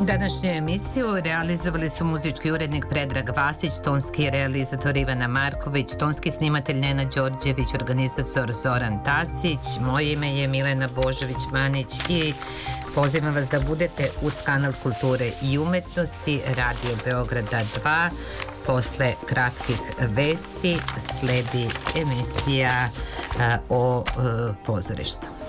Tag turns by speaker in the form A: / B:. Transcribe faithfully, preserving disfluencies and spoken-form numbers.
A: Današnju emisiju realizovali su muzički urednik Predrag Vasić, tonski realizator Ivana Marković, tonski snimatelj Nena Đorđević, organizator Zoran Tasić, moje ime je Milena Božović-Manić i pozivam vas da budete uz kanal kulture i umetnosti Radio Beograda dva. Posle kratkih vesti sledi emisija o pozorištu.